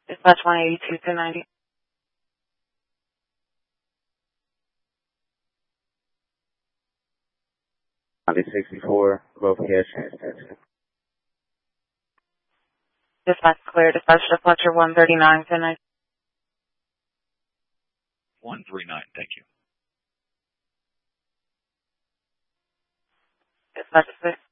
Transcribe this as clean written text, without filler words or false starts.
Dispatch 182 to 90. Body 64, both cash transaction. Dispatch clear. Dispatch to Fletcher 139 to 90. 139, thank you. Dispatch 6.